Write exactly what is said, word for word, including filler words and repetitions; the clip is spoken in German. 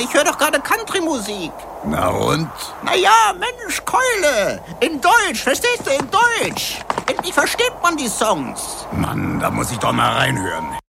ich höre doch gerade Country-Musik. Na und? Naja, Mensch, Keule. In Deutsch, verstehst du, in Deutsch. Endlich versteht man die Songs. Mann, da muss ich doch mal reinhören.